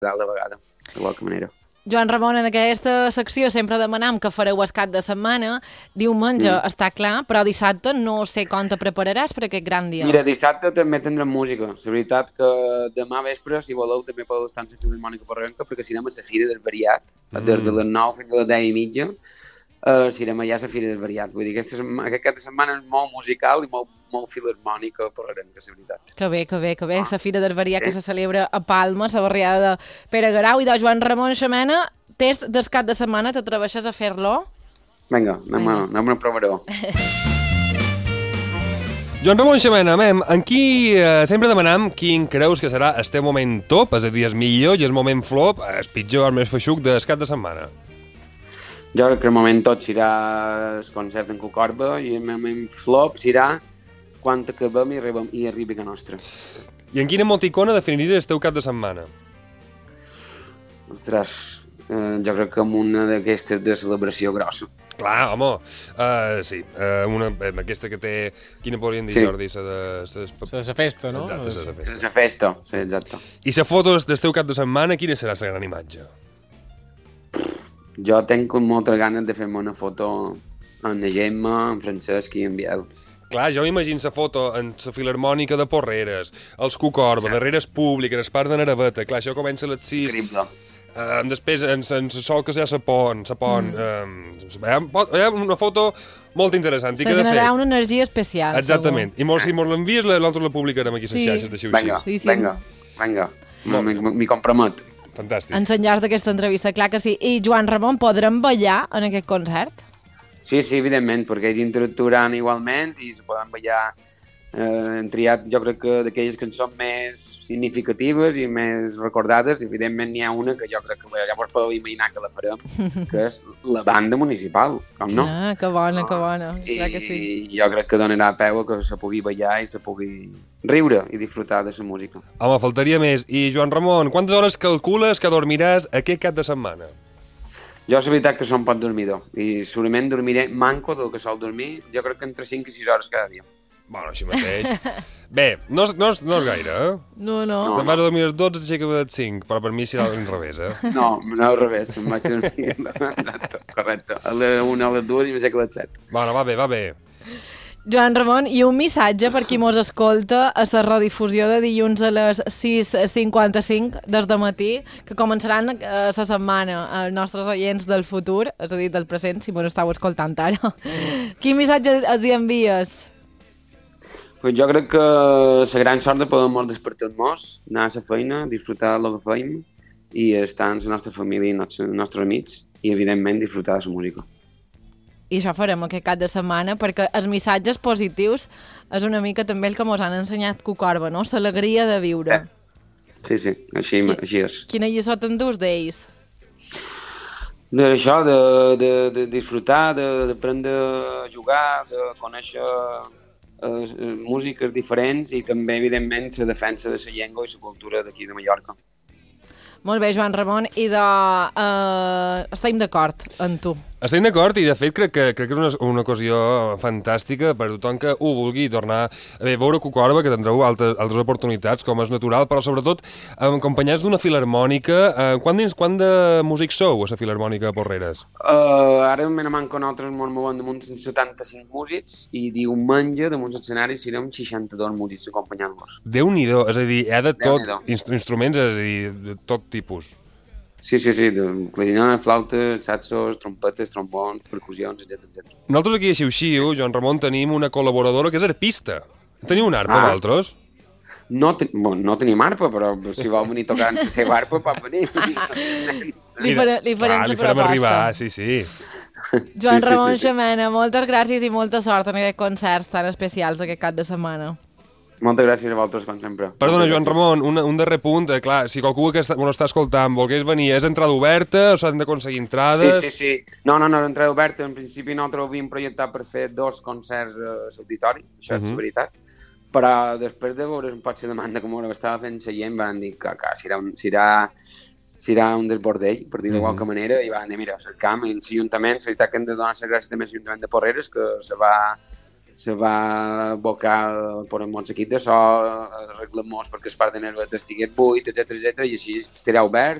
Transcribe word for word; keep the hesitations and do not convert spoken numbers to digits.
de vegada, de qualque manera. Joan Ramon, en aquesta secció sempre demanam que fareu el cap de setmana. Diumenge mm. està clar, però dissabte no sé com te prepararàs per aquest gran dia. Mira, dissabte també tindrem música. La veritat que demà vespre, si voleu, també podeu estar en la Filharmònica Porrerenca, perquè serem a la Fira del Variat, mm. des de les nou fins a les deu i mitja. Uh, serem allà a la Fira del Variat. Vull dir, aquesta, aquest cap de setmana és molt musical i molt, molt filharmònica porrerenca, la veritat. Que bé, que bé, que bé. Ah. La Fira del Variat sí. que se celebra a Palma, la barriada de Pere Garau i de Joan Ramon Xamena. Test del cap de setmana, t'atreveixes a fer-lo? Vinga, anem a provar-ho. Joan Ramon Xamena, mem, en qui eh, sempre demanam quin creus que serà este moment top, és a dir, el millor i el moment flop, el pitjor, el més feixuc del cap de setmana? Jo crec que el moment tot serà el concert en Cucorba i el moment flop serà quan acabem i, arribem, i arribi a nostra. I en quina emoticona definiries el teu cap de setmana? Ostres, eh, jo crec que amb una d'aquestes de celebració grossa. Clar, home, uh, sí, uh, una, aquesta que té... Quina podríem dir, sí. Jordi? La de... La festa, no? Exacte, la festa. La festa, sí, exacte. I la foto del teu cap de setmana, quina serà la gran imatge? Jo tenc moltes ganes de fer-me una foto amb la Gemma, amb Francesc i amb Biel. Clar, jo m'imagino la foto en la Filharmònica de Porreres, els Cucorba, sí. Darrere el públic, en el parc de Naraveta. Clar, això comença a les sis. Increïble. Uh, després, en, en la sol que hi ha la pont, la pont... Mm. Uh, hi, ha, hi ha una foto molt interessant. Se generarà una energia especial. Exactament. Segur. I mos, si mos l'envies, nosaltres la publicarem aquí a les sí. xarxes de Xiu-Xiu. Vinga, sí, sí. vinga, vinga. M'hi compromet. Fantàstic. Ens enllaç d'aquesta entrevista, clar que sí. I Joan Ramon, podrem ballar en aquest concert? Sí, sí, evidentment, perquè ells interactuaran igualment i se poden ballar. Eh, hem triat, jo crec que d'aquelles cançons més significatives i més recordades, evidentment n'hi ha una que jo crec que llavors podeu imaginar que la farem, que és la banda municipal, com no? Ah, que bona, que bona, I, clar que sí. I jo crec que donarà peu a que se pugui ballar i se pugui riure i disfrutar de la música. Home, faltaria més. I Joan Ramon, quantes hores calcules que dormiràs aquest cap de setmana? Jo és veritat que som poc dormidor i segurament dormiré manco del que sol dormir, jo crec que entre cinc i sis hores cada dia. Bueno, així mateix. Bé, no és, no és, no és gaire, eh? No, no. Te'n vas a dormir a les dotze i t'aixeques a les cinc, però per mi serà al revés, eh? No, no al revés, em vaig dormir. Correcte, a les una a les dues i m'aixeco a les set. Bueno, va bé, va bé. Joan Ramon, i un missatge per qui mos escolta a la redifusió de dilluns a les sis cinquanta-cinc des de matí, que començaran la setmana els nostres oients del futur, és a dir, del present, si mos estàu escoltant ara. Quin missatge els hi envies? Pues jo crec que la gran sort de poder despertar-nos, anar a la feina, disfrutar de la feina i estar amb la nostra família i els nostres amics i, evidentment, disfrutar de la música. I això farem aquest cap de setmana, perquè els missatges positius és una mica també el que ens han ensenyat Cucorba, no? L'alegria de viure. Sí, sí, sí. Així, Qui, així és. Quina lliçó t'endús d'ells? D'això, de, de, de disfrutar, d'aprendre a jugar, de conèixer uh, músiques diferents i també, evidentment, la defensa de la llengua i la cultura d'aquí de Mallorca. Molt bé, Joan Ramon, i de... Uh, estem d'acord amb tu. Estem d'acord i, de fet, crec que, crec que és una, una ocasió fantàstica per a tothom que ho vulgui tornar a bé, veure Cucorba, que tindreu altres, altres oportunitats, com és natural, però, sobretot, acompanyats d'una filharmònica. Eh, quan, dins, quan de músics sou, a la Filharmònica de Porreres? Uh, ara, me n'aman que nosaltres ens movem damunt setanta-cinc músics i diumenge, damunt l'escenari, serem seixanta-dos músics acompanyant-los. Déu-n'hi-do, és a dir, hi ha de tot, instruments, és a dir, de tot tipus. Sí, sí, sí, de clarinet, flautes, saxos, trompetes, trombons, percussions, etcètera, etcètera. Nosaltres aquí a Xiu-Xiu, Joan Ramon, tenim una col·laboradora que és arpista. Teniu una arpa, ah. vosaltres? No, ten... bon, no tenim arpa, però si vol venir a tocar la seva arpa, pot venir. li, faré, li farem ah, la proposta. Arribar, sí, sí. Joan sí, Ramon sí, sí, Xamena, sí. moltes gràcies i molta sort en aquests concerts tan especials aquest cap de setmana. Moltes gràcies a vosaltres, com sempre. Perdona, Joan Ramon, un, un darrer punt. Eh, clar, si qualcú que està, bueno, està escoltant volgués venir, és entrada oberta o s'han d'aconseguir entrades? Sí, sí, sí. No, no, no, és entrada oberta. En principi nosaltres ho havíem projectat per fer dos concerts a l'auditori, això és uh -huh. la veritat. Però després de veure un pot ser demanda com ara estava fent la gent, van dir que, que serà, un, serà, serà un desbordell, per dir-ho uh -huh. de qualque manera, i van dir, mira, cercam, i l'Ajuntament, la veritat que hem de donar les gràcies també a l'Ajuntament de Porreres, que se va... se va abocar per un equip de so, arreglem-nos perquè el parc de nervet estigués buit, etcètera etcètera, i així estarà obert